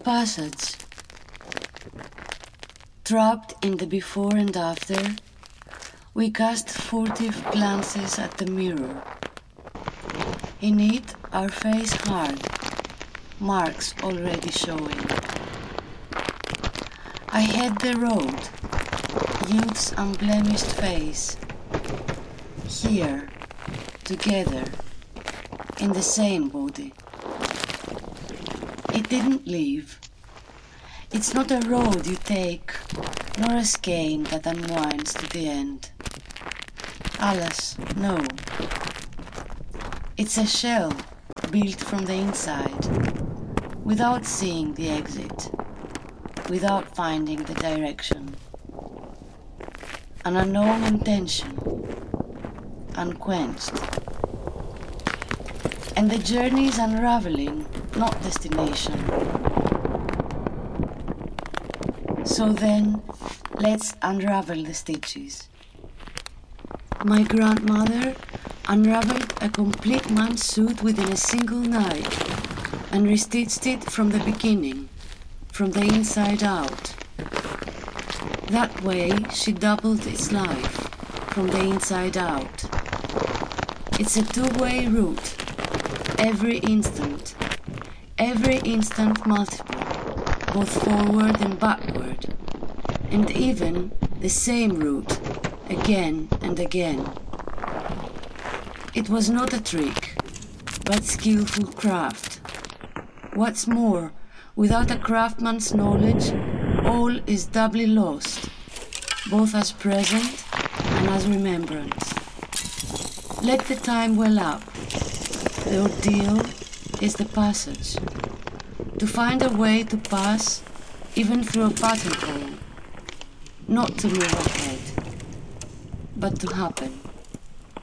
passage. Trapped in the before and after, we cast furtive glances at the mirror. In it, our face hard, marks already showing. I head the road, youth's unblemished face. Here, together, in the same body. It didn't leave. It's not a road you take, nor a skein that unwinds to the end. Alas, no. It's a shell built from the inside, without seeing the exit, without finding the direction. An unknown intention, unquenched. And the journey is unraveling, not destination. So then, let's unravel the stitches. My grandmother unraveled a complete man's suit within a single night and restitched it from the beginning, from the inside out. That way she doubled its life, from the inside out. It's a two-way route, every instant multiple, both forward and backward, and even the same route, again and again. It was not a trick, but skillful craft. What's more, without a craftsman's knowledge, all is doubly lost, both as present and as remembrance. Let the time well up. The ordeal is the passage. To find a way to pass, even through a buttonhole. Not to move ahead, but to happen.